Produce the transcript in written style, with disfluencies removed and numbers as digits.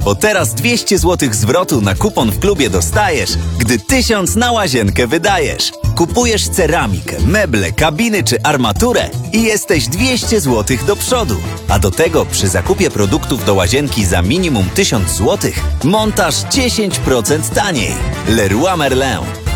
bo teraz 200 zł zwrotu na kupon w klubie dostajesz, gdy 1000 na łazienkę wydajesz. Kupujesz ceramikę, meble, kabiny czy armaturę i jesteś 200 zł do przodu. A do tego przy zakupie produktów do łazienki za minimum 1000 zł montaż 10% taniej. Leroy Merlin.